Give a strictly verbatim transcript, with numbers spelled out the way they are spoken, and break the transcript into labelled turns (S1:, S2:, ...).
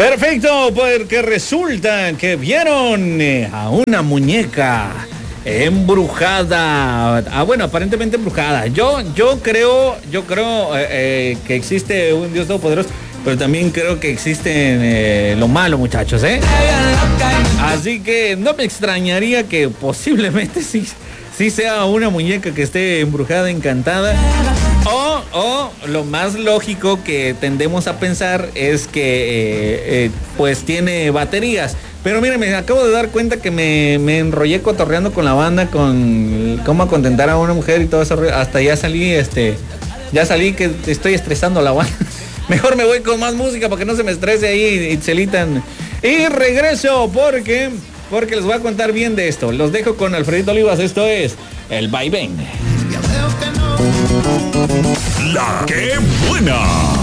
S1: Perfecto, porque resulta que vieron a una muñeca embrujada. Ah, bueno, aparentemente embrujada. Yo, yo creo, yo creo eh, eh, que existe un Dios todopoderoso, pero también creo que existe eh, lo malo, muchachos, ¿eh? Así que no me extrañaría que posiblemente sí, sí sea una muñeca que esté embrujada, encantada. O, o lo más lógico que tendemos a pensar es que eh, eh, pues tiene baterías. Pero mire, me acabo de dar cuenta que me, me enrollé cotorreando con la banda, con cómo contentar a una mujer y todo eso. Hasta ya salí, este, ya salí que estoy estresando a la banda. Mejor me voy con más música para que no se me estrese ahí, Itzelitan. Y regreso porque, porque les voy a contar bien de esto. Los dejo con Alfredito Olivas, esto es El Vaivén.
S2: La que buena.